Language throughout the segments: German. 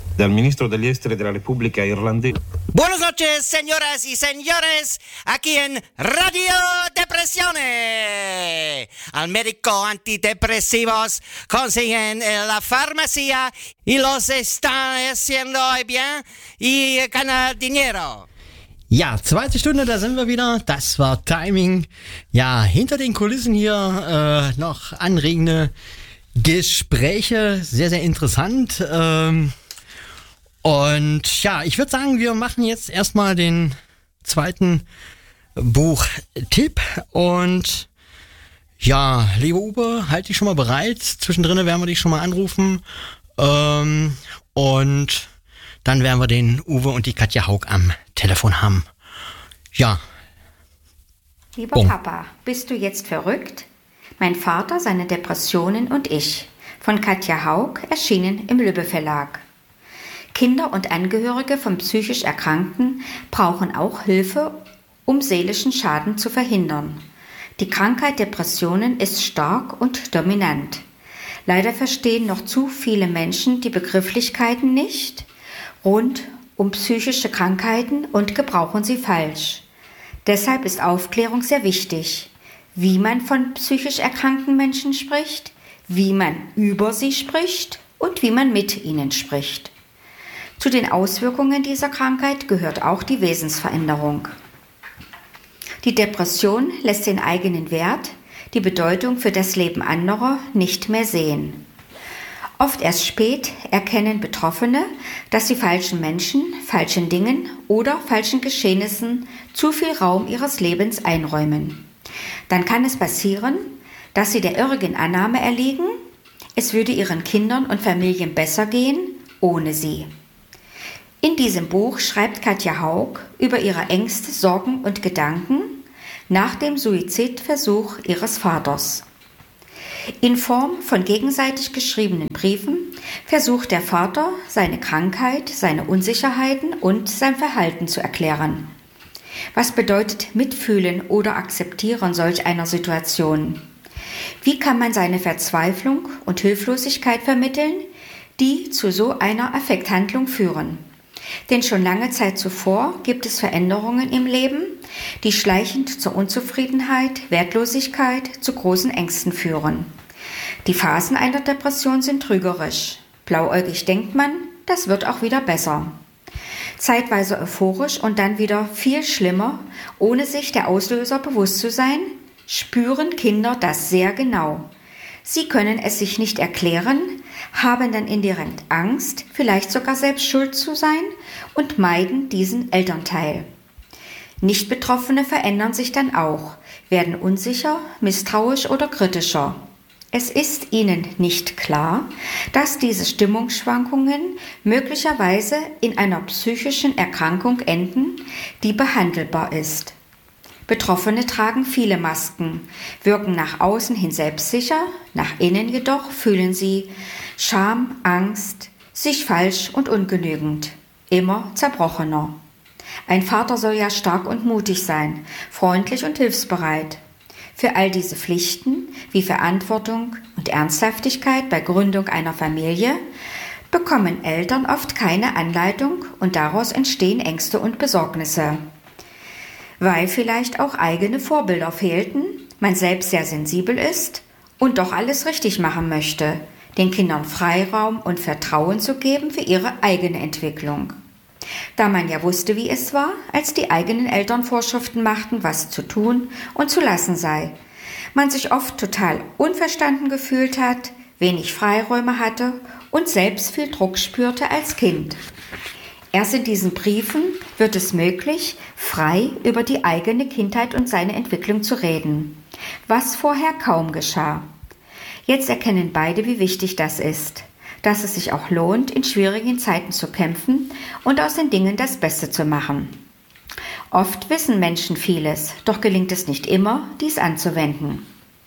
dal ministro degli esteri della Repubblica Irlandese. Buenas noches, señoras y señores, aquí en Radio Depresione. Al médico antidepresivos consiguen en la farmacia y los están haciendo bien y ganan dinero. Ja, zweite Stunde, da sind wir wieder. Das war Timing. Ja, hinter den Kulissen hier noch anregende Gespräche. Sehr, sehr interessant. Und ja, ich würde sagen, wir machen jetzt erstmal den zweiten Buchtipp. Und ja, liebe Uwe, halt dich schon mal bereit. Zwischendrin werden wir dich schon mal anrufen. Und dann werden wir den Uwe und die Katja Haug am Telefon haben. Ja. Lieber Papa, bist du jetzt verrückt? Mein Vater, seine Depressionen und ich. Von Katja Haug, erschienen im Lübbe Verlag. Kinder und Angehörige von psychisch Erkrankten brauchen auch Hilfe, um seelischen Schaden zu verhindern. Die Krankheit Depressionen ist stark und dominant. Leider verstehen noch zu viele Menschen die Begrifflichkeiten nicht rund um psychische Krankheiten und gebrauchen sie falsch. Deshalb ist Aufklärung sehr wichtig, wie man von psychisch erkrankten Menschen spricht, wie man über sie spricht und wie man mit ihnen spricht. Zu den Auswirkungen dieser Krankheit gehört auch die Wesensveränderung. Die Depression lässt den eigenen Wert, die Bedeutung für das Leben anderer nicht mehr sehen. Oft erst spät erkennen Betroffene, dass sie falschen Menschen, falschen Dingen oder falschen Geschehnissen zu viel Raum ihres Lebens einräumen. Dann kann es passieren, dass sie der irrigen Annahme erliegen, es würde ihren Kindern und Familien besser gehen ohne sie. In diesem Buch schreibt Katja Haug über ihre Ängste, Sorgen und Gedanken nach dem Suizidversuch ihres Vaters. In Form von gegenseitig geschriebenen Briefen versucht der Vater, seine Krankheit, seine Unsicherheiten und sein Verhalten zu erklären. Was bedeutet mitfühlen oder akzeptieren solch einer Situation? Wie kann man seine Verzweiflung und Hilflosigkeit vermitteln, die zu so einer Affekthandlung führen? Denn schon lange Zeit zuvor gibt es Veränderungen im Leben, die schleichend zur Unzufriedenheit, Wertlosigkeit, zu großen Ängsten führen. Die Phasen einer Depression sind trügerisch. Blauäugig denkt man, das wird auch wieder besser. Zeitweise euphorisch und dann wieder viel schlimmer, ohne sich der Auslöser bewusst zu sein, spüren Kinder das sehr genau. Sie können es sich nicht erklären, haben dann indirekt Angst, vielleicht sogar selbst schuld zu sein und meiden diesen Elternteil. Nicht-Betroffene verändern sich dann auch, werden unsicher, misstrauisch oder kritischer. Es ist ihnen nicht klar, dass diese Stimmungsschwankungen möglicherweise in einer psychischen Erkrankung enden, die behandelbar ist. Betroffene tragen viele Masken, wirken nach außen hin selbstsicher, nach innen jedoch fühlen sie Scham, Angst, sich falsch und ungenügend, immer zerbrochener. Ein Vater soll ja stark und mutig sein, freundlich und hilfsbereit. Für all diese Pflichten wie Verantwortung und Ernsthaftigkeit bei Gründung einer Familie bekommen Eltern oft keine Anleitung und daraus entstehen Ängste und Besorgnisse. Weil vielleicht auch eigene Vorbilder fehlten, man selbst sehr sensibel ist und doch alles richtig machen möchte, den Kindern Freiraum und Vertrauen zu geben für ihre eigene Entwicklung. Da man ja wusste, wie es war, als die eigenen Eltern Vorschriften machten, was zu tun und zu lassen sei. Man sich oft total unverstanden gefühlt hat, wenig Freiräume hatte und selbst viel Druck spürte als Kind. Erst in diesen Briefen wird es möglich, frei über die eigene Kindheit und seine Entwicklung zu reden, was vorher kaum geschah. Jetzt erkennen beide, wie wichtig das ist, dass es sich auch lohnt, in schwierigen Zeiten zu kämpfen und aus den Dingen das Beste zu machen. Oft wissen Menschen vieles, doch gelingt es nicht immer, dies anzuwenden.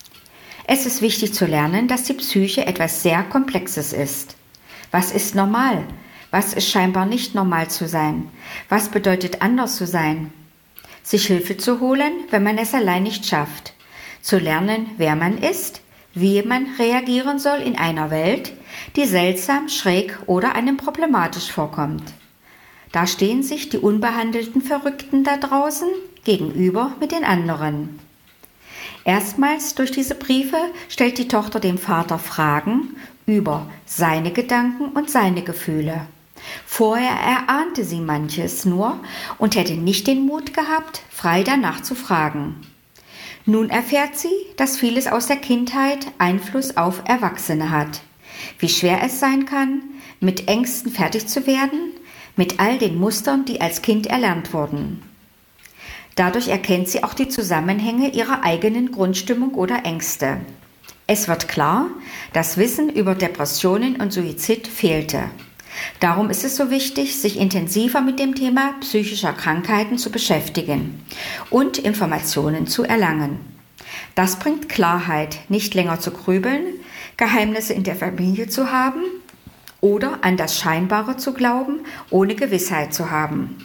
Es ist wichtig zu lernen, dass die Psyche etwas sehr Komplexes ist. Was ist normal? Was ist scheinbar nicht normal zu sein? Was bedeutet anders zu sein? Sich Hilfe zu holen, wenn man es allein nicht schafft. Zu lernen, wer man ist, wie man reagieren soll in einer Welt, die seltsam, schräg oder einem problematisch vorkommt. Da stehen sich die unbehandelten Verrückten da draußen gegenüber mit den anderen. Erstmals durch diese Briefe stellt die Tochter dem Vater Fragen über seine Gedanken und seine Gefühle. Vorher erahnte sie manches nur und hätte nicht den Mut gehabt, frei danach zu fragen. Nun erfährt sie, dass vieles aus der Kindheit Einfluss auf Erwachsene hat. Wie schwer es sein kann, mit Ängsten fertig zu werden, mit all den Mustern, die als Kind erlernt wurden. Dadurch erkennt sie auch die Zusammenhänge ihrer eigenen Grundstimmung oder Ängste. Es wird klar, dass Wissen über Depressionen und Suizid fehlte. Darum ist es so wichtig, sich intensiver mit dem Thema psychischer Krankheiten zu beschäftigen und Informationen zu erlangen. Das bringt Klarheit, nicht länger zu grübeln, Geheimnisse in der Familie zu haben oder an das Scheinbare zu glauben, ohne Gewissheit zu haben.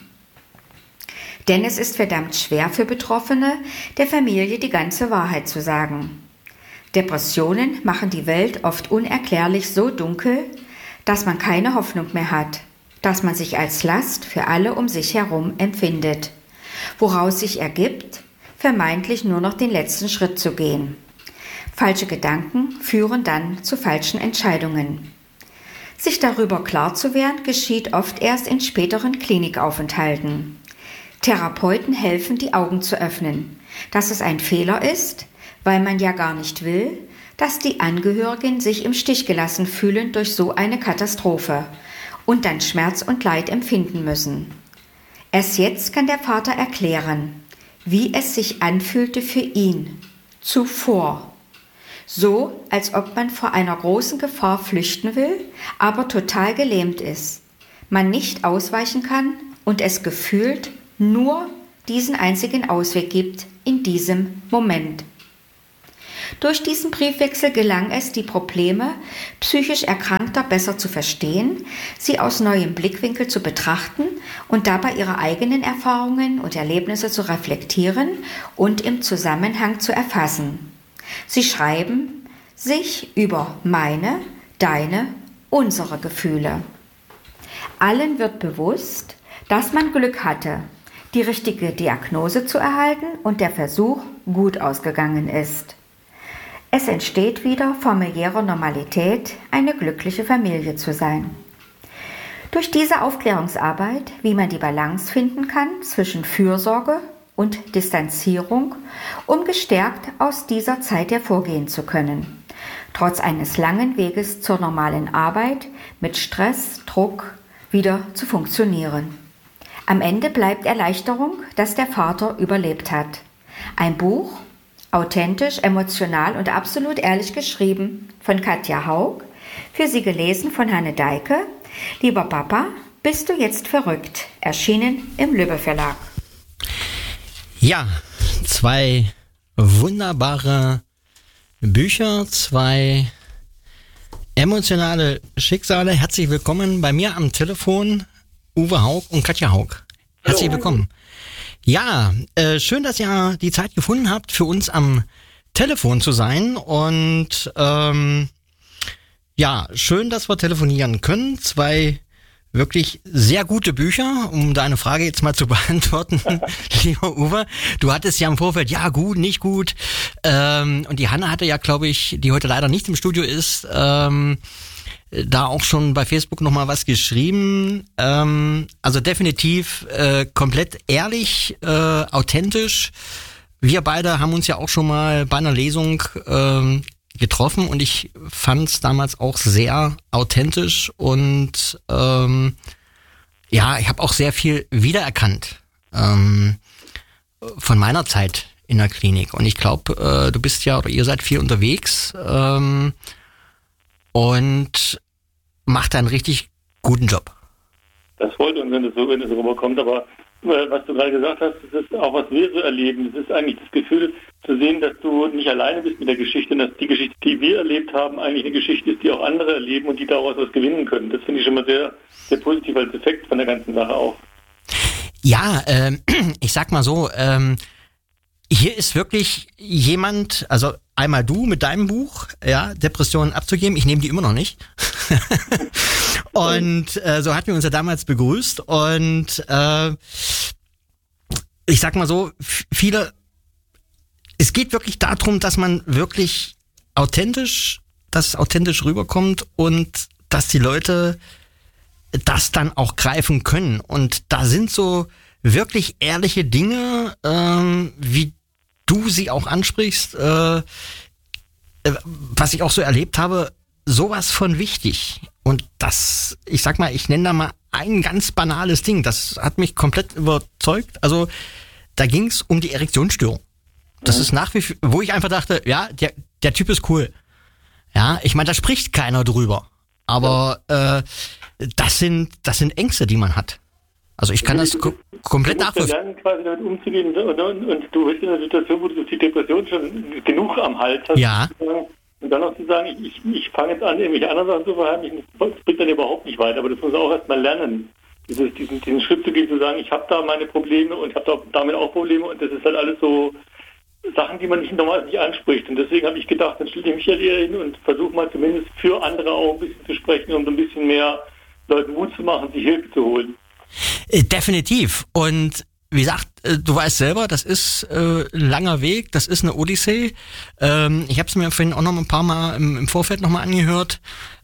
Denn es ist verdammt schwer für Betroffene, der Familie die ganze Wahrheit zu sagen. Depressionen machen die Welt oft unerklärlich so dunkel, dass man keine Hoffnung mehr hat, dass man sich als Last für alle um sich herum empfindet, woraus sich ergibt, vermeintlich nur noch den letzten Schritt zu gehen. Falsche Gedanken führen dann zu falschen Entscheidungen. Sich darüber klar zu werden, geschieht oft erst in späteren Klinikaufenthalten. Therapeuten helfen, die Augen zu öffnen, dass es ein Fehler ist, weil man ja gar nicht will, dass die Angehörigen sich im Stich gelassen fühlen durch so eine Katastrophe und dann Schmerz und Leid empfinden müssen. Erst jetzt kann der Vater erklären, wie es sich anfühlte für ihn, zuvor. So, als ob man vor einer großen Gefahr flüchten will, aber total gelähmt ist, man nicht ausweichen kann und es gefühlt nur diesen einzigen Ausweg gibt in diesem Moment. Durch diesen Briefwechsel gelang es, die Probleme psychisch Erkrankter besser zu verstehen, sie aus neuem Blickwinkel zu betrachten und dabei ihre eigenen Erfahrungen und Erlebnisse zu reflektieren und im Zusammenhang zu erfassen. Sie schreiben sich über meine, deine, unsere Gefühle. Allen wird bewusst, dass man Glück hatte, die richtige Diagnose zu erhalten und der Versuch gut ausgegangen ist. Es entsteht wieder familiäre Normalität, eine glückliche Familie zu sein. Durch diese Aufklärungsarbeit, wie man die Balance finden kann zwischen Fürsorge und Distanzierung, um gestärkt aus dieser Zeit hervorgehen zu können, trotz eines langen Weges zur normalen Arbeit mit Stress, Druck wieder zu funktionieren. Am Ende bleibt Erleichterung, dass der Vater überlebt hat. Ein Buch, authentisch, emotional und absolut ehrlich geschrieben von Katja Haug, für Sie gelesen von Hanne Deike. Lieber Papa, bist du jetzt verrückt? Erschienen im Lübbe Verlag. Ja, 2 wunderbare Bücher, 2 emotionale Schicksale. Herzlich willkommen bei mir am Telefon, Uwe Haug und Katja Haug. Herzlich willkommen. Ja, schön, dass ihr die Zeit gefunden habt, für uns am Telefon zu sein und ja, schön, dass wir telefonieren können. 2 wirklich sehr gute Bücher, um deine Frage jetzt mal zu beantworten, lieber Uwe. Du hattest ja im Vorfeld, ja gut, nicht gut, und die Hanne hatte ja, glaube ich, die heute leider nicht im Studio ist, da auch schon bei Facebook nochmal was geschrieben. Also definitiv komplett ehrlich, authentisch. Wir beide haben uns ja auch schon mal bei einer Lesung getroffen und ich fand es damals auch sehr authentisch und ja, ich habe auch sehr viel wiedererkannt von meiner Zeit in der Klinik. Und ich glaube, du bist ja, oder ihr seid viel unterwegs und macht einen richtig guten Job. Das freut uns, wenn es so rüberkommt, aber was du gerade gesagt hast, das ist auch, was wir so erleben. Das ist eigentlich das Gefühl zu sehen, dass du nicht alleine bist mit der Geschichte und dass die Geschichte, die wir erlebt haben, eigentlich eine Geschichte ist, die auch andere erleben und die daraus was gewinnen können. Das finde ich schon mal sehr, sehr positiv als Effekt von der ganzen Sache auch. Ja, ich sag mal so, hier ist wirklich jemand, also einmal du mit deinem Buch, ja, Depressionen abzugeben. Ich nehme die immer noch nicht. Und so hatten wir uns ja damals begrüßt. Und ich sag mal so, es geht wirklich darum, dass man wirklich authentisch rüberkommt und dass die Leute das dann auch greifen können. Und da sind so wirklich ehrliche Dinge, wie du sie auch ansprichst, was ich auch so erlebt habe, sowas von wichtig. Und das, ich sag mal, ich nenne da mal ein ganz banales Ding, das hat mich komplett überzeugt. Also da ging es um die Erektionsstörung. Das ist nach wie vor, wo ich einfach dachte, ja, der Typ ist cool. Ja, ich meine, da spricht keiner drüber. Aber das sind Ängste, die man hat. Also ich kann das komplett nachvollziehen. Du musst quasi damit umzugehen und du bist in einer Situation, wo du die Depression schon genug am Hals hast. Ja. Und dann noch zu sagen, ich fange jetzt an, irgendwelche anderen Sachen zu verheimlichen, das bringt dann überhaupt nicht weiter. Aber das muss man auch erstmal lernen. Diesen Schritt zu gehen, zu sagen, ich habe da meine Probleme und habe damit auch Probleme und das ist halt alles so Sachen, die man normalerweise nicht anspricht. Und deswegen habe ich gedacht, dann stelle ich mich halt eher hin und versuche mal zumindest für andere auch ein bisschen zu sprechen, um so ein bisschen mehr Leuten Mut zu machen, sich Hilfe zu holen. Definitiv. Und wie gesagt, du weißt selber, das ist ein langer Weg, das ist eine Odyssee. Ich habe es mir vorhin auch noch ein paar Mal im Vorfeld nochmal angehört.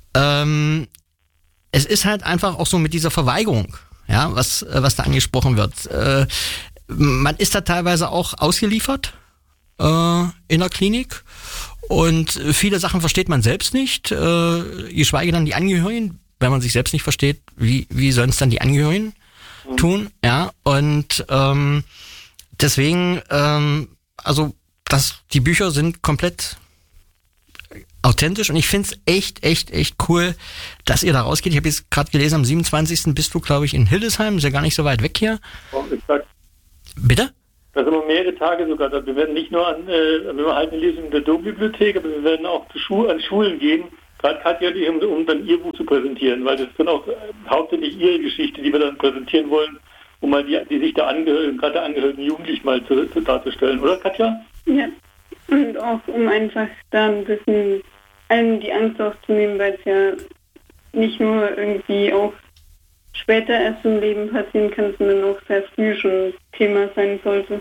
Es ist halt einfach auch so mit dieser Verweigerung, ja, was da angesprochen wird. Man ist da teilweise auch ausgeliefert in der Klinik und viele Sachen versteht man selbst nicht, geschweige denn die Angehörigen. Wenn man sich selbst nicht versteht, wie sollen es dann die Angehörigen tun? Ja, und deswegen, also die Bücher sind komplett authentisch und ich finde es echt cool, dass ihr da rausgeht. Ich habe jetzt gerade gelesen, am 27. bist du, glaube ich, in Hildesheim, ist ja gar nicht so weit weg hier. Bitte? Da sind wir mehrere Tage sogar. Wir werden nicht nur wir halten eine Lesung in der Dombibliothek, aber wir werden auch an Schulen gehen, gerade Katja, um dann ihr Buch zu präsentieren, weil das ist dann auch hauptsächlich ihre Geschichte, die wir dann präsentieren wollen, um mal die Sicht der Angehörigen, gerade der angehörigen Jugendlichen mal darzustellen, oder Katja? Ja, und auch um einfach da ein bisschen allen die Angst aufzunehmen, weil es ja nicht nur irgendwie auch später erst im Leben passieren kann, sondern auch sehr früh schon Thema sein sollte.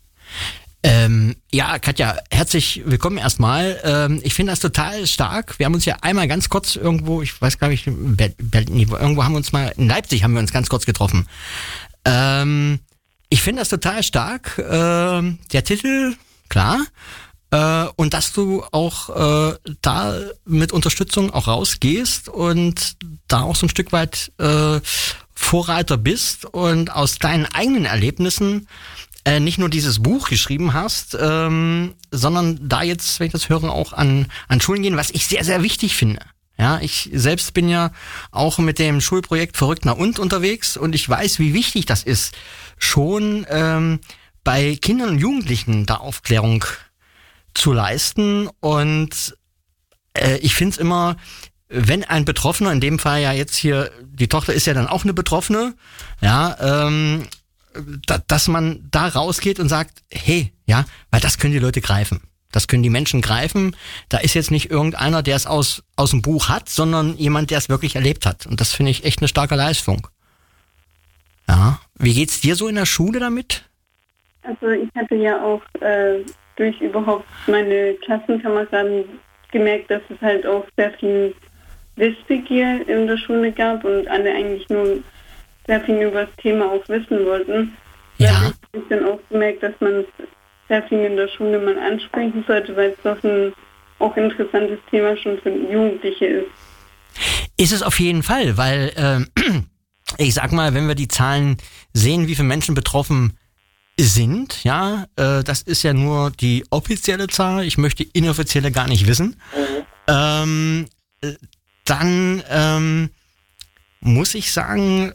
Ja, Katja, herzlich willkommen erstmal. Ich finde das total stark. Wir haben uns ja einmal ganz kurz irgendwo, ich weiß gar nicht, irgendwo haben wir uns mal, in Leipzig haben wir uns ganz kurz getroffen. Ich finde das total stark. Der Titel, klar. Und dass du auch da mit Unterstützung auch rausgehst und da auch so ein Stück weit Vorreiter bist und aus deinen eigenen Erlebnissen nicht nur dieses Buch geschrieben hast, sondern da jetzt, wenn ich das höre, auch an Schulen gehen, was ich sehr, sehr wichtig finde. Ja, ich selbst bin ja auch mit dem Schulprojekt Verrückt nach und unterwegs und ich weiß, wie wichtig das ist, schon bei Kindern und Jugendlichen da Aufklärung zu leisten. Und ich finde es immer, wenn ein Betroffener, in dem Fall ja jetzt hier, die Tochter ist ja dann auch eine Betroffene, ja, dass man da rausgeht und sagt, hey, ja, weil das können die Leute greifen. Das können die Menschen greifen. Da ist jetzt nicht irgendeiner, der es aus dem Buch hat, sondern jemand, der es wirklich erlebt hat. Und das finde ich echt eine starke Leistung. Ja. Wie geht's dir so in der Schule damit? Also ich hatte ja auch durch überhaupt meine Klassenkameraden gemerkt, dass es halt auch sehr viel Wissbegier in der Schule gab und alle eigentlich nur sehr viel über das Thema auch wissen wollten. Ja. Da habe ich dann auch gemerkt, dass man sehr viel in der Schule mal ansprechen sollte, weil es doch ein auch interessantes Thema schon für Jugendliche ist. Ist es auf jeden Fall, weil ich sag mal, wenn wir die Zahlen sehen, wie viele Menschen betroffen sind, ja, das ist ja nur die offizielle Zahl, ich möchte die inoffizielle gar nicht wissen, dann muss ich sagen,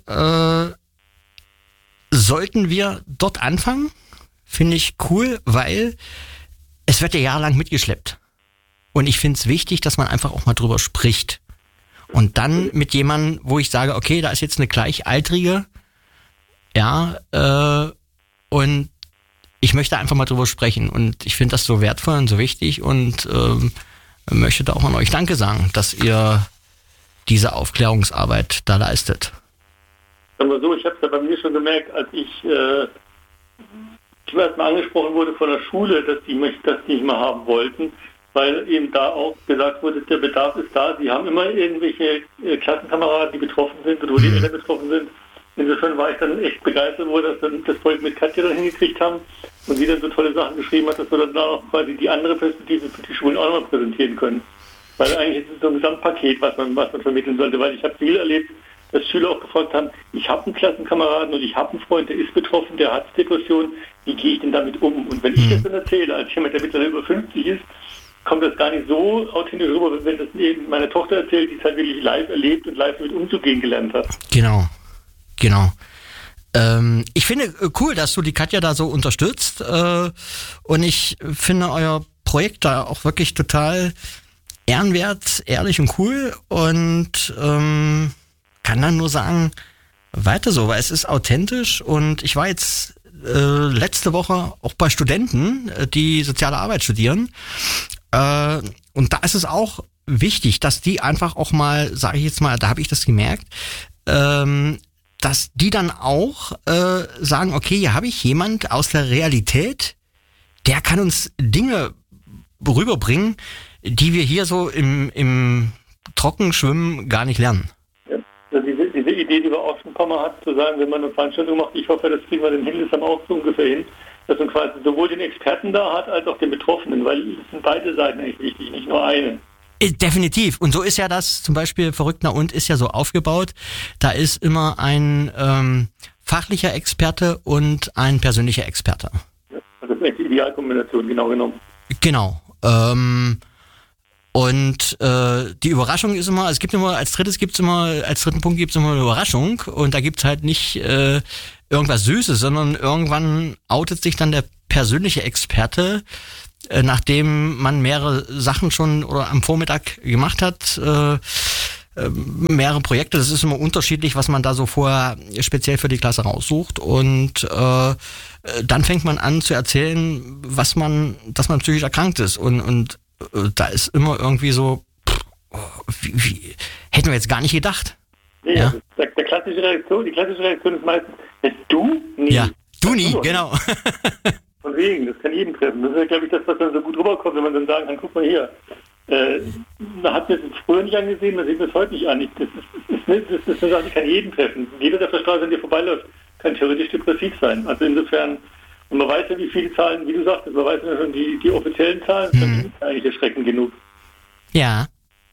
sollten wir dort anfangen, finde ich cool, weil es wird ja jahrelang mitgeschleppt. Und ich finde es wichtig, dass man einfach auch mal drüber spricht. Und dann mit jemandem, wo ich sage, okay, da ist jetzt eine Gleichaltrige, ja, und ich möchte einfach mal drüber sprechen und ich finde das so wertvoll und so wichtig und möchte da auch an euch Danke sagen, dass ihr diese Aufklärungsarbeit da leistet. Sagen wir so, ich habe es ja bei mir schon gemerkt, als ich zum ersten Mal angesprochen wurde von der Schule, dass die mich das nicht mehr haben wollten, weil eben da auch gesagt wurde, der Bedarf ist da. Sie haben immer irgendwelche Klassenkameraden, die betroffen sind oder wo die Eltern betroffen sind. Insofern war ich dann echt begeistert, wo wir das Projekt mit Katja dann hingekriegt haben und sie dann so tolle Sachen geschrieben hat, dass wir dann auch quasi die andere Perspektive für die Schulen auch nochmal präsentieren können. Weil eigentlich ist es so ein Gesamtpaket, was man vermitteln sollte, weil ich habe viel erlebt, dass Schüler auch gefragt haben, ich habe einen Klassenkameraden und ich habe einen Freund, der ist betroffen, der hat Depression, wie gehe ich denn damit um? Und wenn ich das dann erzähle, als jemand, der mittlerweile über 50 ist, kommt das gar nicht so authentisch rüber, wenn das eben meine Tochter erzählt, die es halt wirklich live erlebt und live damit umzugehen gelernt hat. Genau. Ich finde cool, dass du die Katja da so unterstützt und ich finde euer Projekt da auch wirklich total ehrenwert, ehrlich und cool und kann dann nur sagen, weiter so, weil es ist authentisch und ich war jetzt letzte Woche auch bei Studenten, die soziale Arbeit studieren und da ist es auch wichtig, dass die einfach auch mal, sage ich jetzt mal, da habe ich das gemerkt, dass die dann auch sagen, okay, hier habe ich jemand aus der Realität, der kann uns Dinge rüberbringen, die wir hier so im Trockenschwimmen gar nicht lernen. Ja, also diese Idee, die wir auch schon ein paar Mal hatten, zu sagen, wenn man eine Veranstaltung macht, ich hoffe, das kriegen wir den Hildesheim auch so ungefähr hin, dass man quasi sowohl den Experten da hat, als auch den Betroffenen, weil es sind beide Seiten eigentlich wichtig, nicht nur eine. Definitiv. Und so ist ja das, zum Beispiel Verrückt nach und ist ja so aufgebaut. Da ist immer ein fachlicher Experte und ein persönlicher Experte. Ja, das ist echt die Idealkombination, genau genommen. Genau. Und die Überraschung ist immer, es gibt immer, als dritten Punkt gibt's immer eine Überraschung und da gibt's halt nicht irgendwas Süßes, sondern irgendwann outet sich dann der persönliche Experte, nachdem man mehrere Sachen schon oder am Vormittag gemacht hat, mehrere Projekte, das ist immer unterschiedlich, was man da so vorher speziell für die Klasse raussucht und dann fängt man an zu erzählen, dass man psychisch erkrankt ist und da ist immer irgendwie so, wie hätten wir jetzt gar nicht gedacht. Nee, ja? Die klassische Reaktion ist meistens, du nie. Ja, du nie, genau. Von wegen, das kann jeden treffen. Das ist ja, glaube ich, das, was dann so gut rüberkommt, wenn man dann sagen kann, guck mal hier, man hat mir das früher nicht angesehen, man sieht mir das heute nicht an. Das ist eine Sache, die kann jeden treffen. Jeder, der auf der Straße an dir vorbeiläuft, kann theoretisch depressiv sein. Also insofern, und man weiß ja, wie viele Zahlen, wie du sagtest, man weiß ja schon die offiziellen Zahlen, das ist eigentlich erschreckend genug. Ja.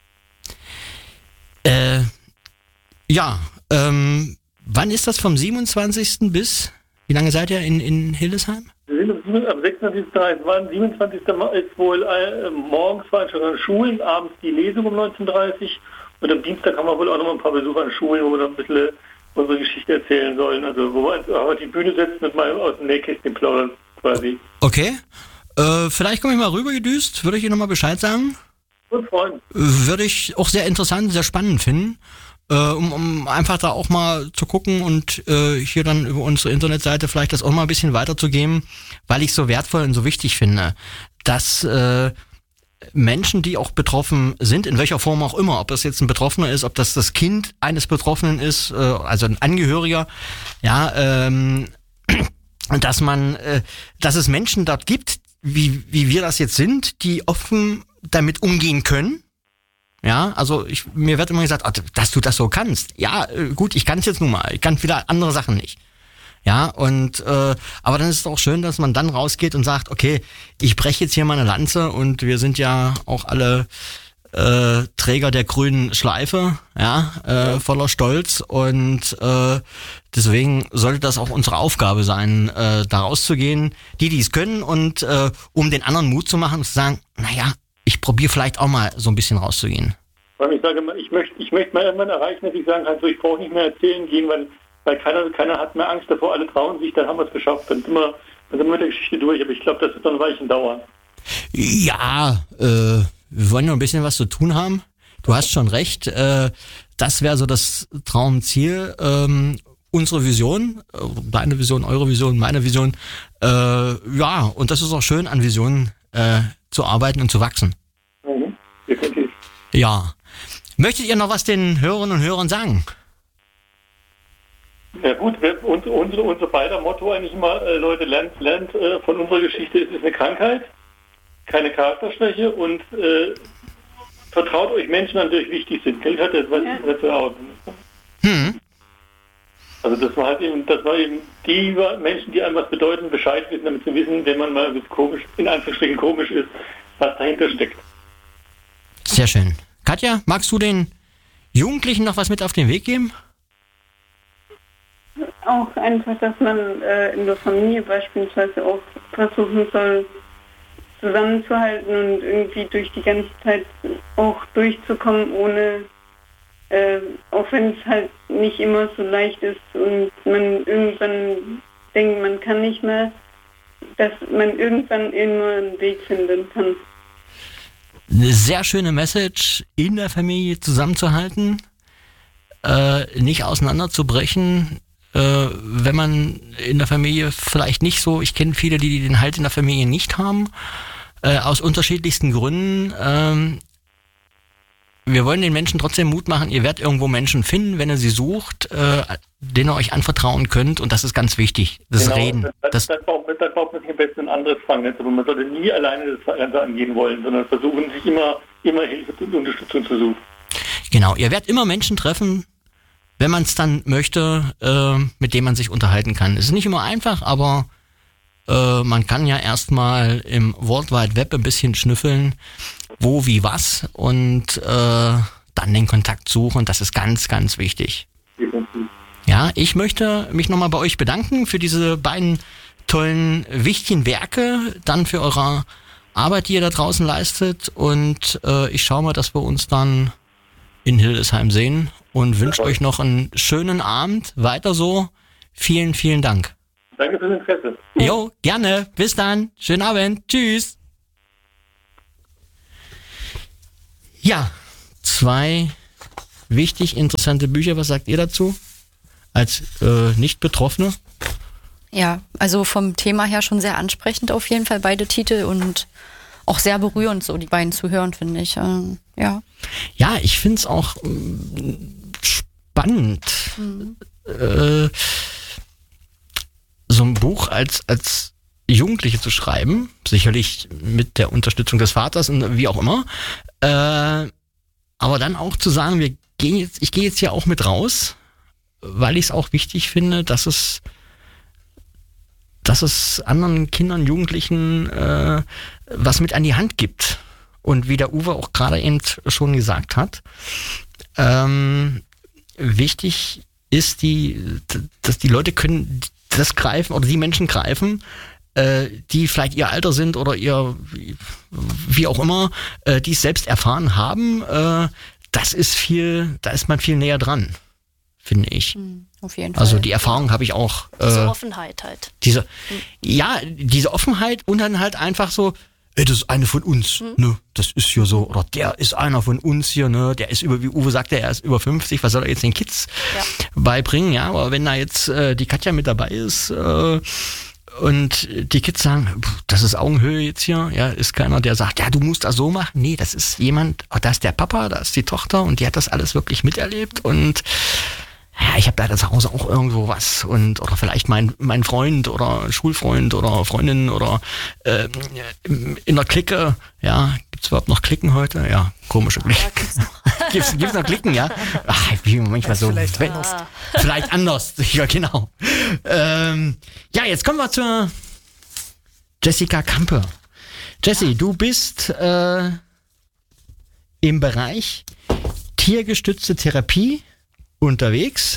Wann ist das vom 27. bis, wie lange seid ihr in Hildesheim? Wir sind am 27. ist wohl morgens waren schon an Schulen, abends die Lesung um 19:30 und am Dienstag haben wir wohl auch noch mal ein paar Besucher an Schulen, wo wir noch ein bisschen unsere Geschichte erzählen sollen. Also wo wir auf die Bühne setzen und mal aus dem Nähkästchen plaudern quasi. Okay. Vielleicht komme ich mal rüber gedüst, würde ich Ihnen nochmal Bescheid sagen. Und freuen. Würde ich auch sehr interessant, sehr spannend finden. Um einfach da auch mal zu gucken und hier dann über unsere Internetseite vielleicht das auch mal ein bisschen weiterzugeben, weil ich so wertvoll und so wichtig finde, dass Menschen, die auch betroffen sind, in welcher Form auch immer, ob das jetzt ein Betroffener ist, ob das Kind eines Betroffenen ist, also ein Angehöriger, ja, dass es Menschen dort gibt, wie wir das jetzt sind, die offen damit umgehen können. Ja, also mir wird immer gesagt, dass du das so kannst. Ja, gut, ich kann es jetzt nun mal. Ich kann viele andere Sachen nicht. Ja, und aber dann ist es auch schön, dass man dann rausgeht und sagt, okay, ich breche jetzt hier mal eine Lanze und wir sind ja auch alle Träger der grünen Schleife, ja, voller Stolz und deswegen sollte das auch unsere Aufgabe sein, da rauszugehen, die es können und um den anderen Mut zu machen und zu sagen, naja, ich probiere vielleicht auch mal so ein bisschen rauszugehen. Weil ich sage immer, ich möchte mal irgendwann erreichen, dass ich sagen kann, so, ich brauche nicht mehr erzählen gehen, weil keiner hat mehr Angst davor, alle trauen sich, dann haben wir es geschafft, dann sind wir mit der Geschichte durch, aber ich glaube, das wird dann ein Weilchen dauern. Ja, wir wollen noch ein bisschen was zu tun haben. Du hast schon recht, das wäre so das Traumziel, unsere Vision, deine Vision, eure Vision, meine Vision. Ja, und das ist auch schön, an Visionen zu arbeiten und zu wachsen. Definitiv. Ja. Möchtet ihr noch was den Hörerinnen und Hörern sagen? Ja gut, unser beider Motto eigentlich immer, Leute, lernt von unserer Geschichte, es ist eine Krankheit, keine Charakterschwäche und vertraut euch Menschen an, die euch wichtig sind. Geld hat das, was ich dazu aus. Also das war eben die Menschen, die einem was bedeuten, Bescheid wissen, damit zu wissen, wenn man mal ein bisschen komisch, in Anführungsstrichen komisch ist, was dahinter steckt. Sehr schön. Katja, magst du den Jugendlichen noch was mit auf den Weg geben? Auch einfach, dass man in der Familie beispielsweise auch versuchen soll, zusammenzuhalten und irgendwie durch die ganze Zeit auch durchzukommen, ohne, auch wenn es halt nicht immer so leicht ist und man irgendwann denkt, man kann nicht mehr, dass man irgendwann immer einen Weg finden kann. Eine sehr schöne Message, in der Familie zusammenzuhalten, nicht auseinanderzubrechen, wenn man in der Familie vielleicht nicht so, ich kenne viele, die den Halt in der Familie nicht haben, aus unterschiedlichsten Gründen. Wir wollen den Menschen trotzdem Mut machen, ihr werdet irgendwo Menschen finden, wenn ihr sie sucht, denen ihr euch anvertrauen könnt, und das ist ganz wichtig, das genau, Reden. Dann braucht man sich am besten ein anderes Fangnetz, aber man sollte nie alleine das Ganze angehen wollen, sondern versuchen, sich immer Hilfe und Unterstützung zu suchen. Genau, ihr werdet immer Menschen treffen, wenn man es dann möchte, mit dem man sich unterhalten kann. Es ist nicht immer einfach, aber man kann ja erstmal im World Wide Web ein bisschen schnüffeln, wo, wie, was, und dann den Kontakt suchen. Das ist ganz, ganz wichtig. Ja, ich möchte mich nochmal bei euch bedanken für diese beiden tollen, wichtigen Werke, dann für eure Arbeit, die ihr da draußen leistet, und ich schaue mal, dass wir uns dann in Hildesheim sehen und wünsche euch noch einen schönen Abend. Weiter so. Vielen, vielen Dank. Danke fürs Interesse. Jo, gerne. Bis dann. Schönen Abend. Tschüss. Ja, 2 wichtig interessante Bücher. Was sagt ihr dazu? Als Nicht-Betroffene? Ja, also vom Thema her schon sehr ansprechend auf jeden Fall, beide Titel, und auch sehr berührend, so die beiden zu hören, finde ich. Ja. Ja, ich finde es auch spannend, so ein Buch als Jugendliche zu schreiben, sicherlich mit der Unterstützung des Vaters und wie auch immer, aber dann auch zu sagen, ich gehe jetzt hier auch mit raus, weil ich es auch wichtig finde, dass es anderen Kindern, Jugendlichen was mit an die Hand gibt. Und wie der Uwe auch gerade eben schon gesagt hat, wichtig ist, dass die Leute können das greifen, oder die Menschen greifen, die vielleicht ihr Alter sind oder ihr, wie auch immer, die es selbst erfahren haben. Da ist man viel näher dran, finde ich. Auf jeden Fall. Also die Erfahrung habe ich auch. Diese Offenheit halt. Diese Offenheit, und dann halt einfach so, ey, das ist eine von uns, ne? Das ist hier so, oder der ist einer von uns hier, ne? Der ist wie Uwe sagte, er ist über 50, was soll er jetzt den Kids beibringen, ja? Aber wenn da jetzt die Katja mit dabei ist und die Kids sagen, das ist Augenhöhe jetzt hier, ja, ist keiner, der sagt, ja, du musst das so machen. Nee, das ist jemand, da ist der Papa, da ist die Tochter, und die hat das alles wirklich miterlebt, und ja, ich habe da zu Hause auch irgendwo was, oder vielleicht mein Freund oder Schulfreund oder Freundin oder in der Clique, ja, gibt's überhaupt noch Klicken heute? Ja, komische Klicken. Gibt's noch Klicken, ja? Ach, ich bin manchmal so. Vielleicht anders, ja, genau. Ja, jetzt kommen wir zur Jessica Kampe. Jessie, du bist im Bereich tiergestützte Therapie unterwegs.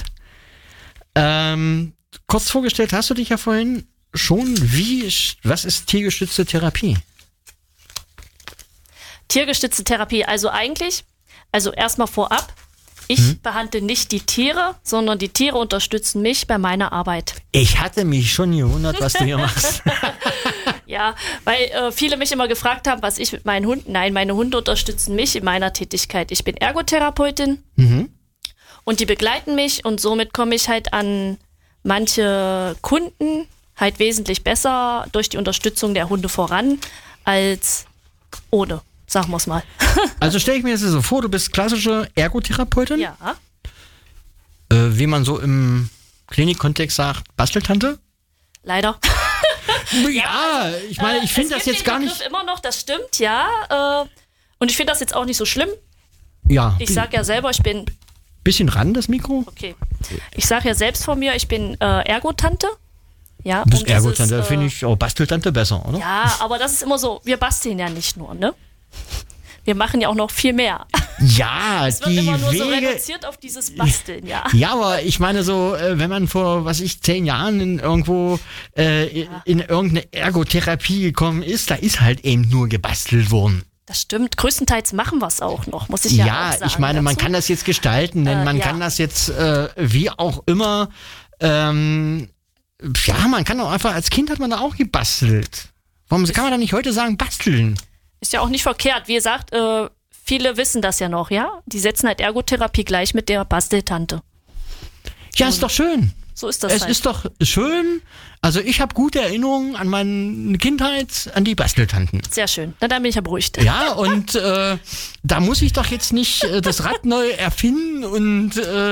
Kurz vorgestellt hast du dich ja vorhin schon. Was ist tiergestützte Therapie? Tiergestützte Therapie, also erstmal vorab, ich behandle nicht die Tiere, sondern die Tiere unterstützen mich bei meiner Arbeit. Ich hatte mich schon gewundert, was du hier machst. Ja, weil viele mich immer gefragt haben, was ich mit meinen Hunden, nein, meine Hunde unterstützen mich in meiner Tätigkeit. Ich bin Ergotherapeutin. Und die begleiten mich, und somit komme ich halt an manche Kunden halt wesentlich besser durch die Unterstützung der Hunde voran als ohne, sagen wir es mal. Also stelle ich mir das so vor, du bist klassische Ergotherapeutin, Ja, wie man so im Klinikkontext sagt, Basteltante? leider. Ja, ich meine, ich finde das jetzt gar nicht... Immer noch, das stimmt, ja. Und ich finde das jetzt auch nicht so schlimm. Ja, Ich sage ja selber, ich bin... bisschen ran, das Mikro. Okay. Ich sage ja selbst von mir, ich bin Ergotante. Ja, Du bist und das Ergotante, ist, finde ich, Basteltante besser, oder? Ja, aber das ist immer so, wir basteln ja nicht nur, ne? Wir machen ja auch noch viel mehr. Ja, Es wird die immer nur so Wege... reduziert auf dieses Basteln, ja. Ja, aber ich meine so, wenn man vor, 10 Jahren in irgendeine Ergotherapie gekommen ist, da ist halt eben nur gebastelt worden. Das stimmt. Größtenteils machen wir es auch noch, muss ich ja auch sagen. Ich meine, man dazu. kann das jetzt gestalten, denn man ja. kann das jetzt wie auch immer, man kann auch einfach, als Kind hat man da auch gebastelt. Warum kann man da nicht heute sagen, basteln? Ist ja auch nicht verkehrt. Wie gesagt, viele wissen das ja noch, ja? Die setzen halt Ergotherapie gleich mit der Basteltante. Ja, ist doch schön. So ist das Es halt. ist doch schön. Also ich habe gute Erinnerungen an meine Kindheit, an die Basteltanten. Sehr schön. Na, dann bin ich ja beruhigt. Ja, und da muss ich doch jetzt nicht das Rad neu erfinden und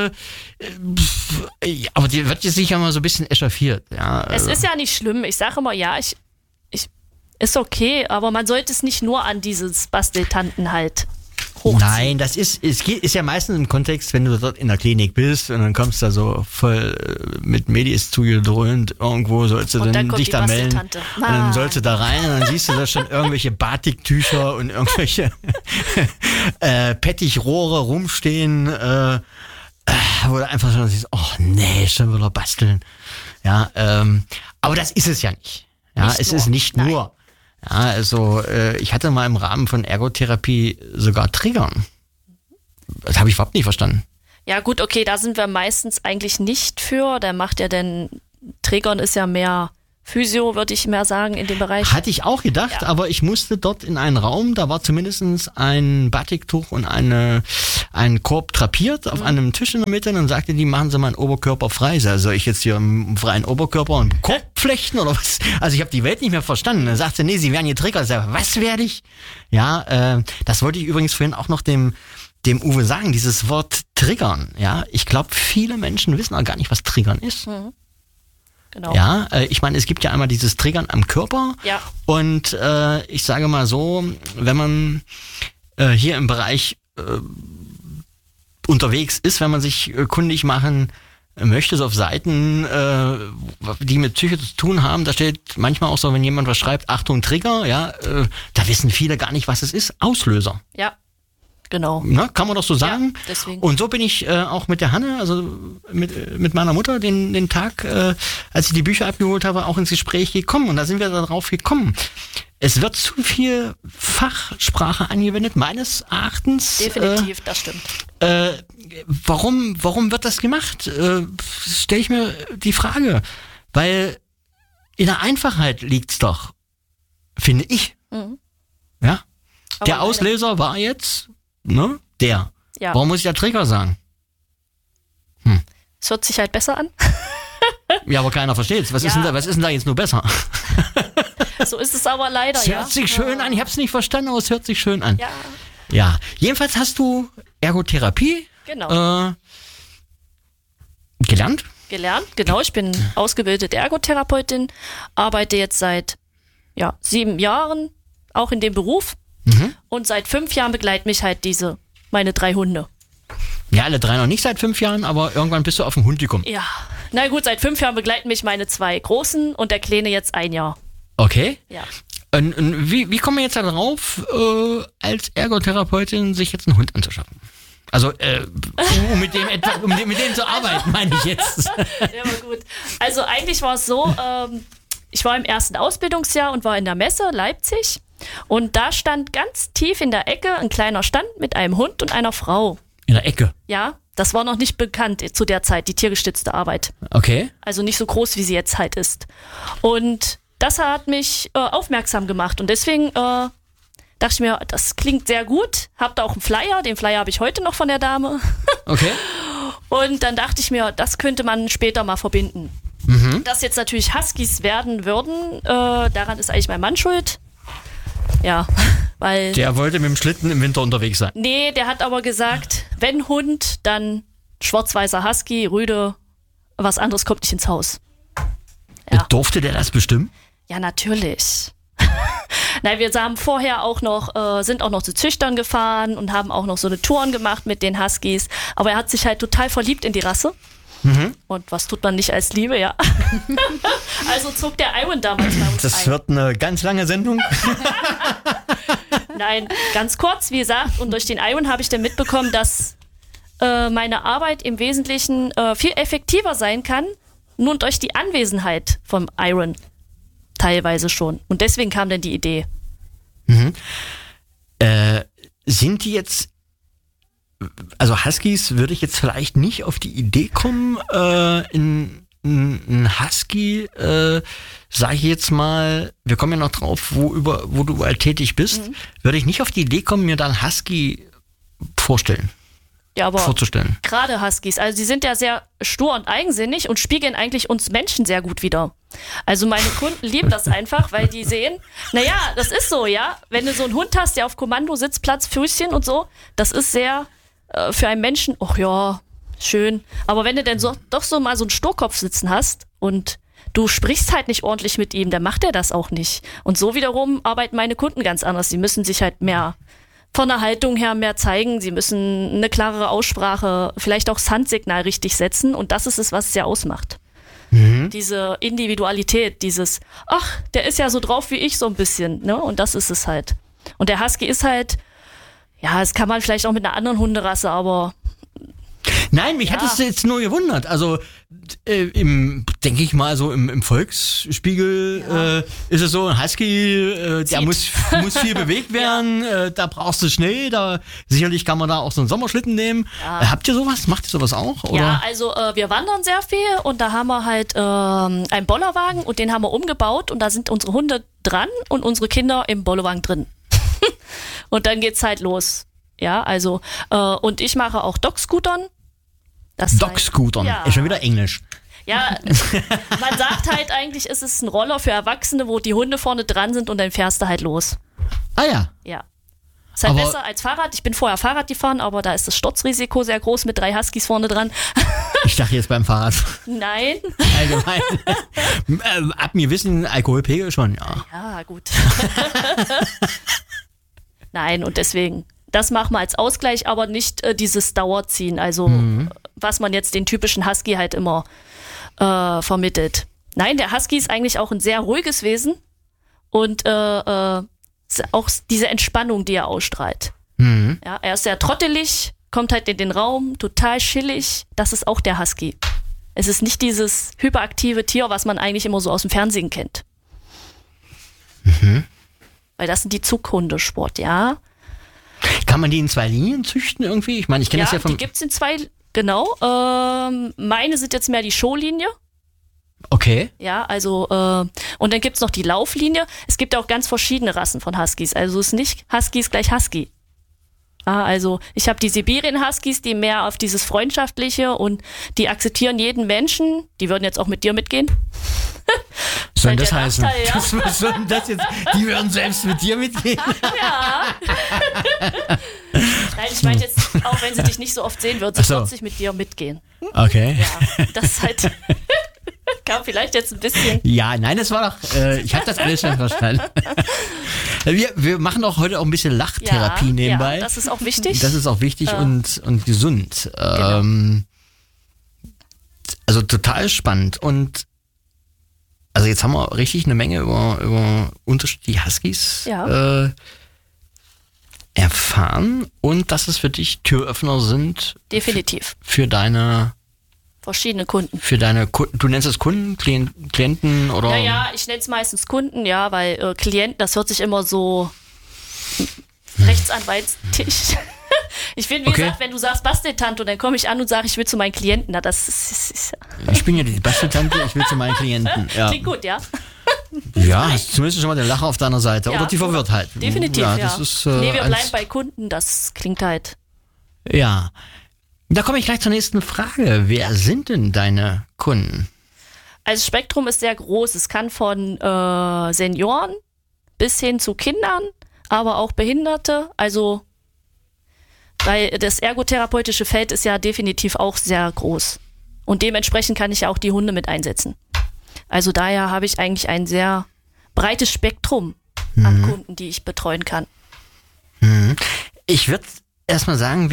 aber die wird jetzt sicher mal so ein bisschen echauffiert. Ja, Es ist ja nicht schlimm. Ich sage immer, ja, ist okay, aber man sollte es nicht nur an dieses Basteltanten halt hochziehen. Nein, ist ja meistens im Kontext, wenn du dort in der Klinik bist und dann kommst du da so voll mit Medis zugedröhnt irgendwo, sollst du Und dann dann kommt dich die da melden. Basteltante. Und dann sollst du da rein und dann siehst du da schon irgendwelche Batiktücher und irgendwelche Pettichrohre rumstehen, wo du einfach schon siehst, oh nee, schon wieder basteln. Ja, aber das ist es ja nicht. Ja, Nicht es nur. ist nicht Nein. nur. Ja, also ich hatte mal im Rahmen von Ergotherapie sogar Triggern. Das habe ich überhaupt nicht verstanden. Ja gut, okay, da sind wir meistens eigentlich nicht für. Der macht ja denn, Triggern ist ja mehr Physio, würde ich mehr sagen, in dem Bereich. Hatte ich auch gedacht, Ja. aber ich musste dort in einen Raum, da war zumindest ein Batiktuch und ein Korb drapiert auf einem Tisch in der Mitte und dann sagte die, machen Sie meinen Oberkörper frei. Soll ich jetzt hier im freien Oberkörper einen Korb flechten oder was? Also ich habe die Welt nicht mehr verstanden. Dann sagte sie, nee, Sie werden getriggert. Ich sag, was werde ich? Ja, das wollte ich übrigens vorhin auch noch dem Uwe sagen, dieses Wort triggern. Ja, ich glaube, viele Menschen wissen auch gar nicht, was triggern ist. Genau. Ja, ich meine, es gibt ja einmal dieses Triggern am Körper. Ja. Und ich sage mal so, wenn man hier im Bereich unterwegs ist, wenn man sich kundig machen möchte, so auf Seiten, die mit Psyche zu tun haben, da steht manchmal auch so, wenn jemand was schreibt, Achtung, Trigger, ja, da wissen viele gar nicht, was es ist. Auslöser. Ja, genau. Na, kann man doch so sagen. Ja, deswegen. Und so bin ich auch mit der Hanne, also mit meiner Mutter, den Tag, als ich die Bücher abgeholt habe, auch ins Gespräch gekommen. Und da sind wir darauf gekommen. Es wird zu viel Fachsprache angewendet, meines Erachtens. Definitiv, das stimmt. Warum wird das gemacht? Stelle ich mir die Frage. Weil in der Einfachheit liegt's doch, finde ich. Mhm. Ja. Aber Der leider- Auslöser war jetzt, ne? Der. Ja. Warum muss ich ja Trigger sagen? Es hört sich halt besser an. Ja, aber keiner versteht's. Was Ja. ist denn da jetzt nur besser? So ist es aber leider, Es ja. hört sich schön an. Ich hab's nicht verstanden, aber es hört sich schön an. Ja, Ja. Jedenfalls hast du Ergotherapie genau. gelernt. Gelernt, genau. Ich bin ausgebildete Ergotherapeutin, arbeite jetzt seit 7 Jahren auch in dem Beruf. Und seit 5 Jahren begleiten mich halt meine 3 Hunde. Ja, alle 3 noch nicht seit 5 Jahren, aber irgendwann bist du auf den Hund gekommen. Ja, na gut, seit 5 Jahren begleiten mich meine 2 Großen und der Kleine jetzt 1 Jahr. Okay. Ja. Und wie kommen wir jetzt da drauf, als Ergotherapeutin sich jetzt einen Hund anzuschaffen? Also, um mit dem zu arbeiten, meine ich jetzt. Ja, war gut. Also eigentlich war es so, ich war im ersten Ausbildungsjahr und war in der Messe Leipzig und da stand ganz tief in der Ecke ein kleiner Stand mit einem Hund und einer Frau. In der Ecke. Ja, das war noch nicht bekannt zu der Zeit, die tiergestützte Arbeit. Okay. Also nicht so groß, wie sie jetzt halt ist. Und das hat mich aufmerksam gemacht und deswegen dachte ich mir, das klingt sehr gut. Hab da auch einen Flyer, den Flyer habe ich heute noch von der Dame. Okay. Und dann dachte ich mir, das könnte man später mal verbinden. Dass jetzt natürlich Huskies werden würden, daran ist eigentlich mein Mann schuld. Ja, weil... Der wollte mit dem Schlitten im Winter unterwegs sein. Nee, der hat aber gesagt, wenn Hund, dann schwarz-weißer Husky, Rüde, was anderes kommt nicht ins Haus. Ja. Durfte der das bestimmen? Ja, natürlich. Nein, wir haben vorher auch noch, sind auch noch zu Züchtern gefahren und haben auch noch so eine Touren gemacht mit den Huskies. Aber er hat sich halt total verliebt in die Rasse. Und was tut man nicht als Liebe, ja. Also zog der Iwan damals bei uns Das ein. wird eine ganz lange Sendung. Nein, ganz kurz, wie gesagt, und durch den Iwan habe ich dann mitbekommen, dass meine Arbeit im Wesentlichen viel effektiver sein kann, nur durch die Anwesenheit vom Iwan teilweise schon. Und deswegen kam dann die Idee. Sind die jetzt, also Huskies würde ich jetzt vielleicht nicht auf die Idee kommen, ein Husky, sage ich jetzt mal, wir kommen ja noch drauf, wo du überall tätig bist, würde ich nicht auf die Idee kommen, mir dann Husky vorzustellen. Gerade Huskies, also die sind ja sehr stur und eigensinnig und spiegeln eigentlich uns Menschen sehr gut wider. Also meine Kunden lieben das einfach, weil die sehen, naja, das ist so, ja, wenn du so einen Hund hast, der auf Kommando sitzt, Platz, Füßchen und so, das ist sehr für einen Menschen, ach ja, schön. Aber wenn du dann doch so mal so einen Sturkopf sitzen hast und du sprichst halt nicht ordentlich mit ihm, dann macht er das auch nicht. Und so wiederum arbeiten meine Kunden ganz anders. Sie müssen sich halt mehr von der Haltung her mehr zeigen. Sie müssen eine klarere Aussprache, vielleicht auch das Handsignal richtig setzen. Und das ist es, was es ja ausmacht. Diese Individualität, dieses, ach, der ist ja so drauf wie ich so ein bisschen. Ne? Und das ist es halt. Und der Husky ist halt, ja, das kann man vielleicht auch mit einer anderen Hunderasse, aber... Nein, mich hat es jetzt nur gewundert. Also denke ich mal so im Volksspiegel ist es so, ein Husky, der muss viel bewegt werden, da brauchst du Schnee, sicherlich kann man da auch so einen Sommerschlitten nehmen. Habt ihr sowas? Macht ihr sowas auch? Oder? Ja, also wir wandern sehr viel und da haben wir halt einen Bollerwagen und den haben wir umgebaut und da sind unsere Hunde dran und unsere Kinder im Bollerwagen drin. Und dann geht's halt los. Ja, also und ich mache auch Dog-Scootern. Dog-Scootern, ist schon wieder Englisch. Ja, man sagt halt eigentlich, es ist ein Roller für Erwachsene, wo die Hunde vorne dran sind und dann fährst du halt los. Ah ja. Ja. Ist halt besser als Fahrrad. Ich bin vorher Fahrrad gefahren, aber da ist das Sturzrisiko sehr groß mit 3 Huskies vorne dran. Ich dachte jetzt beim Fahrrad. Nein. Allgemein. Ab mir wissen, Alkoholpegel schon, ja. Ja, gut. Nein, und deswegen, das machen wir als Ausgleich, aber nicht dieses Dauerziehen, also was man jetzt den typischen Husky halt immer vermittelt. Nein, der Husky ist eigentlich auch ein sehr ruhiges Wesen und auch diese Entspannung, die er ausstrahlt. Ja, er ist sehr trottelig, kommt halt in den Raum, total chillig, das ist auch der Husky. Es ist nicht dieses hyperaktive Tier, was man eigentlich immer so aus dem Fernsehen kennt. Weil das sind die Zughundesport, ja. Kann man die in 2 Linien züchten irgendwie? Ich meine, ich kenne das ja von... die gibt's in 2, genau. Meine sind jetzt mehr die Showlinie. Okay. Ja, also, und dann gibt's noch die Lauflinie. Es gibt ja auch ganz verschiedene Rassen von Huskies. Also es ist nicht Huskies gleich Husky. Also ich habe die Sibirien Huskies, die mehr auf dieses Freundschaftliche und die akzeptieren jeden Menschen. Die würden jetzt auch mit dir mitgehen. Was soll das heißen? Nachteil, ja. Was soll denn das jetzt? Die würden selbst mit dir mitgehen? Ja. Nein, ich meine jetzt, auch wenn sie dich nicht so oft sehen, würden sie trotzdem mit dir mitgehen. Okay. Ja, das ist halt... Kam vielleicht jetzt ein bisschen... Ja, nein, das war doch... ich habe das alles schon verstanden. Wir machen auch heute auch ein bisschen Lachtherapie nebenbei. Ja, das ist auch wichtig. Das ist auch wichtig und gesund. Genau. Also total spannend. Und also jetzt haben wir richtig eine Menge über unterschiedliche Huskies erfahren und dass es für dich Türöffner sind. Definitiv. Für deine... Verschiedene Kunden. Für deine Kunden, du nennst es Kunden, Klienten oder? Ja, ich nenne es meistens Kunden, ja, weil Klienten, das hört sich immer so rechtsanwaltstisch. Ich finde, wie gesagt, wenn du sagst Basteltante, dann komme ich an und sage, ich will zu meinen Klienten. Na, das ist ich bin ja die Basteltante, ich will zu meinen Klienten. Ja. Klingt gut, ja. Ja, hast zumindest schon mal den Lacher auf deiner Seite. Ja, oder die Verwirrtheit. Definitiv, ja. Das ist, nee, wir bleiben bei Kunden, das klingt halt. Ja. Da komme ich gleich zur nächsten Frage. Wer sind denn deine Kunden? Also Spektrum ist sehr groß. Es kann von Senioren bis hin zu Kindern, aber auch Behinderte. Also, weil das ergotherapeutische Feld ist ja definitiv auch sehr groß. Und dementsprechend kann ich ja auch die Hunde mit einsetzen. Also daher habe ich eigentlich ein sehr breites Spektrum an Kunden, die ich betreuen kann. Ich würde erstmal sagen,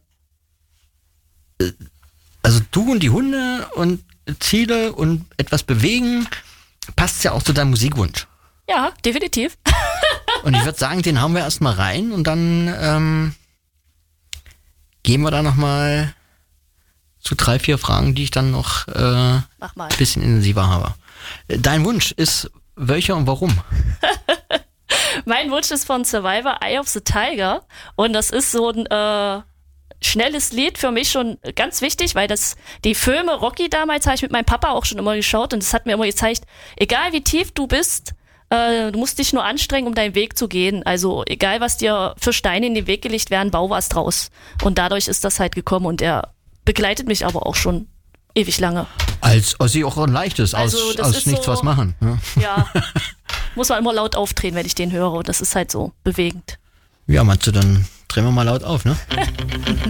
also du und die Hunde und Ziele und etwas bewegen, passt ja auch zu deinem Musikwunsch. Ja, definitiv. Und ich würde sagen, den hauen wir erstmal rein und dann gehen wir da nochmal zu 3, 4 Fragen, die ich dann noch ein bisschen intensiver habe. Dein Wunsch ist welcher und warum? Mein Wunsch ist von Survivor Eye of the Tiger und das ist so ein schnelles Lied für mich schon ganz wichtig, weil die Filme Rocky damals habe ich mit meinem Papa auch schon immer geschaut und es hat mir immer gezeigt, egal wie tief du bist, du musst dich nur anstrengen, um deinen Weg zu gehen. Also egal, was dir für Steine in den Weg gelegt werden, bau was draus. Und dadurch ist das halt gekommen und er begleitet mich aber auch schon ewig lange. Als Ossi auch ein leichtes, also, aus nichts so, was machen. Ja, muss man immer laut aufdrehen, wenn ich den höre. Und das ist halt so bewegend. Ja, meinst du, dann drehen wir mal laut auf, ne?